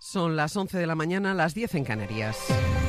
Son las 11 de la mañana, las 10 en Canarias.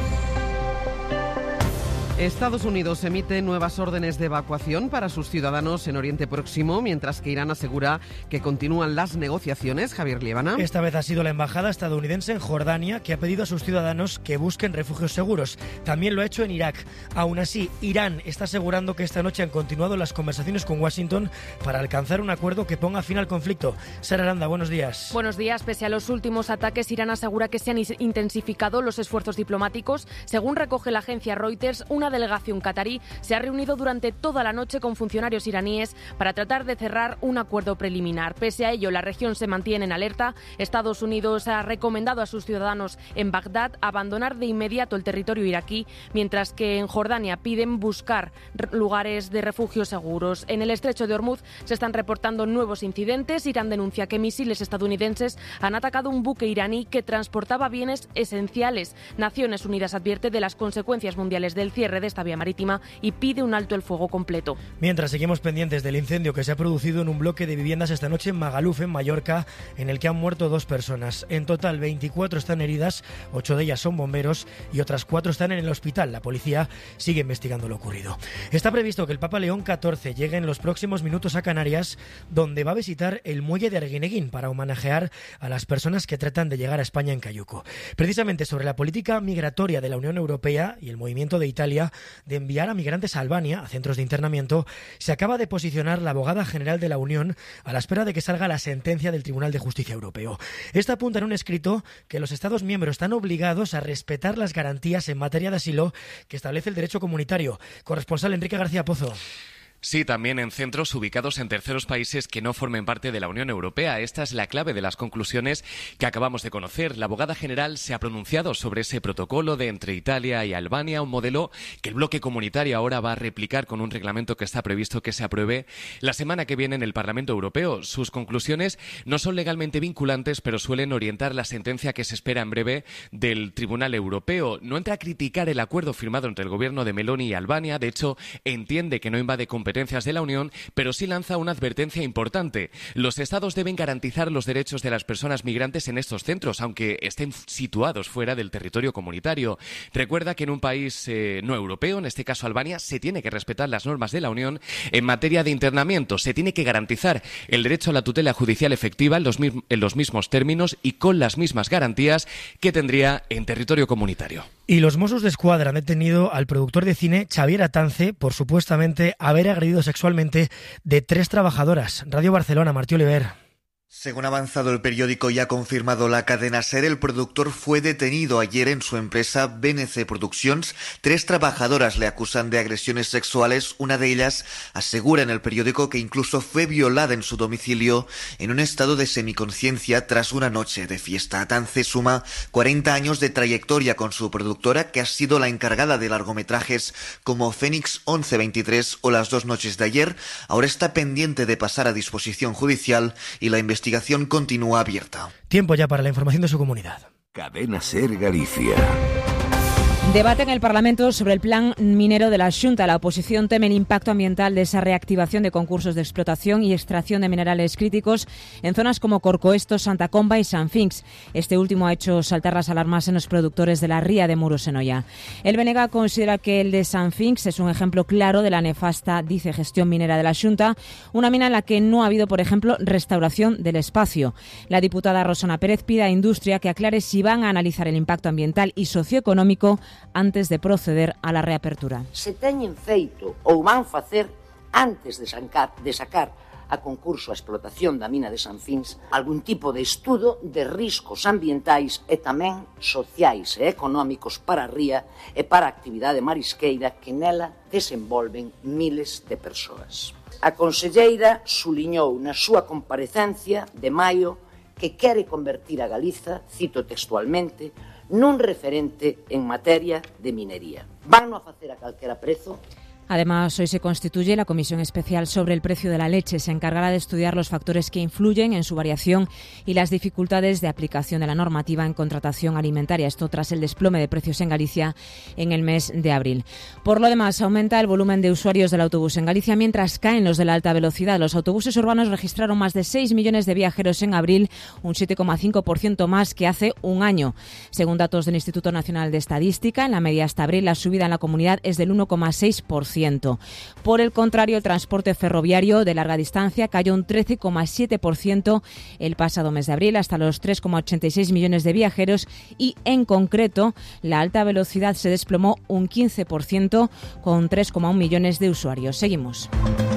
Estados Unidos emite nuevas órdenes de evacuación para sus ciudadanos en Oriente Próximo, mientras que Irán asegura que continúan las negociaciones. Javier Liébana. Esta vez ha sido la embajada estadounidense en Jordania que ha pedido a sus ciudadanos que busquen refugios seguros. También lo ha hecho en Irak. Aún así, Irán está asegurando que esta noche han continuado las conversaciones con Washington para alcanzar un acuerdo que ponga fin al conflicto. Sara Aranda, buenos días. Buenos días. Pese a los últimos ataques, Irán asegura que se han intensificado los esfuerzos diplomáticos. Según recoge la agencia Reuters, una delegación catarí se ha reunido durante toda la noche con funcionarios iraníes para tratar de cerrar un acuerdo preliminar. Pese a ello, la región se mantiene en alerta. Estados Unidos ha recomendado a sus ciudadanos en Bagdad abandonar de inmediato el territorio iraquí, mientras que en Jordania piden buscar lugares de refugio seguros. En el estrecho de Ormuz se están reportando nuevos incidentes. Irán denuncia que misiles estadounidenses han atacado un buque iraní que transportaba bienes esenciales. Naciones Unidas advierte de las consecuencias mundiales del cierre de esta vía marítima y pide un alto el fuego completo. Mientras seguimos pendientes del incendio que se ha producido en un bloque de viviendas esta noche en Magaluf, en Mallorca, en el que han muerto 2 personas. En total, 24 están heridas, 8 de ellas son bomberos y otras 4 están en el hospital. La policía sigue investigando lo ocurrido. Está previsto que el Papa León XIV llegue en los próximos minutos a Canarias, donde va a visitar el muelle de Arguineguín para homenajear a las personas que tratan de llegar a España en cayuco. Precisamente sobre la política migratoria de la Unión Europea y el movimiento de Italia de enviar a migrantes a Albania, a centros de internamiento, se acaba de posicionar la abogada general de la Unión a la espera de que salga la sentencia del Tribunal de Justicia Europeo. Esta apunta en un escrito que los Estados miembros están obligados a respetar las garantías en materia de asilo que establece el derecho comunitario. Corresponsal Enrique García Pozo. Sí, también en centros ubicados en terceros países que no formen parte de la Unión Europea. Esta es la clave de las conclusiones que acabamos de conocer. La abogada general se ha pronunciado sobre ese protocolo de entre Italia y Albania, un modelo que el bloque comunitario ahora va a replicar con un reglamento que está previsto que se apruebe la semana que viene en el Parlamento Europeo. Sus conclusiones no son legalmente vinculantes, pero suelen orientar la sentencia que se espera en breve del Tribunal Europeo. No entra a criticar el acuerdo firmado entre el gobierno de Meloni y Albania. De hecho, entiende que no invade competencias de la Unión, pero sí lanza una advertencia importante. Los Estados deben garantizar los derechos de las personas migrantes en estos centros, aunque estén situados fuera del territorio comunitario. Recuerda que en un país no europeo, en este caso Albania, se tiene que respetar las normas de la Unión en materia de internamiento. Se tiene que garantizar el derecho a la tutela judicial efectiva en los mismos términos y con las mismas garantías que tendría en territorio comunitario. Y los Mossos d'Esquadra han detenido al productor de cine Xavier Atance por supuestamente haber agredido sexualmente de 3 trabajadoras. Radio Barcelona, Martí Oliver. Según ha avanzado el periódico y ha confirmado la cadena SER, el productor fue detenido ayer en su empresa BNC Productions. 3 trabajadoras le acusan de agresiones sexuales. Una de ellas asegura en el periódico que incluso fue violada en su domicilio en un estado de semiconciencia tras una noche de fiesta. Atance suma 40 años de trayectoria con su productora, que ha sido la encargada de largometrajes como Fénix 1123 o Las 2 noches de ayer. Ahora está pendiente de pasar a disposición judicial y la investigación continúa abierta. Tiempo ya para la información de su comunidad. Cadena SER Galicia. Debate en el Parlamento sobre el plan minero de la Xunta. La oposición teme el impacto ambiental de esa reactivación de concursos de explotación y extracción de minerales críticos en zonas como Corcoesto, Santa Comba y San Finx. Este último ha hecho saltar las alarmas en los productores de la ría de Muros en Oia. El BNG considera que el de San Finx es un ejemplo claro de la nefasta, dice, gestión minera de la Xunta, una mina en la que no ha habido, por ejemplo, restauración del espacio. La diputada Rosana Pérez pide a Industria que aclare si van a analizar el impacto ambiental y socioeconómico antes de proceder a la reapertura. Se teñen feito ou van facer antes de sacar a concurso a explotación da mina de San Finx algún tipo de estudo de riscos ambientais e tamén sociais e económicos para a ría e para a actividade marisqueira que nela desenvolven miles de persoas. A conselleira suliñou na súa comparecencia de maio que quere convertir a Galiza, cito textualmente, nun referente en materia de minería. Van a facer a calquera prezo? Además, hoy se constituye la Comisión Especial sobre el Precio de la Leche. Se encargará de estudiar los factores que influyen en su variación y las dificultades de aplicación de la normativa en contratación alimentaria. Esto tras el desplome de precios en Galicia en el mes de abril. Por lo demás, aumenta el volumen de usuarios del autobús en Galicia, mientras caen los de la alta velocidad. Los autobuses urbanos registraron más de 6 millones de viajeros en abril, un 7,5% más que hace un año. Según datos del Instituto Nacional de Estadística, en la media hasta abril la subida en la comunidad es del 1,6%. Por el contrario, el transporte ferroviario de larga distancia cayó un 13,7% el pasado mes de abril, hasta los 3,86 millones de viajeros, y en concreto la alta velocidad se desplomó un 15% con 3,1 millones de usuarios. Seguimos.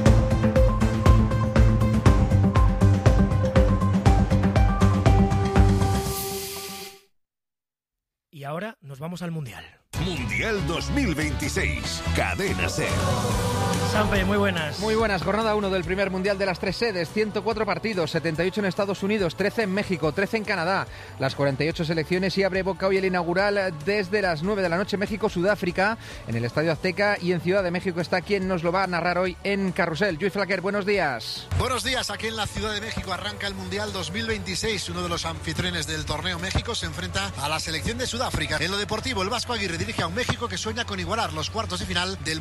Y ahora nos vamos al Mundial. Mundial 2026, Cadena SER. Sampe, muy buenas. Muy buenas, jornada 1 del primer Mundial de las 3 sedes, 104 partidos, 78 en Estados Unidos, 13 en México, 13 en Canadá, las 48 selecciones, y abre boca hoy el inaugural desde las 9 de la noche, México-Sudáfrica, en el Estadio Azteca, y en Ciudad de México está quien nos lo va a narrar hoy en Carrusel. Lluís Flaquer, buenos días. Buenos días, aquí en la Ciudad de México arranca el Mundial 2026, uno de los anfitriones del torneo. México se enfrenta a la selección de Sudáfrica. En lo deportivo, el vasco Aguirre dirige a un México que sueña con igualar los cuartos de final del